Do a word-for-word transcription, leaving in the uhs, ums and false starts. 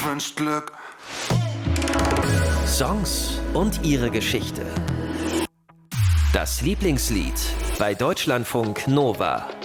wünscht Glück. Songs und ihre Geschichte. Das Lieblingslied bei Deutschlandfunk Nova.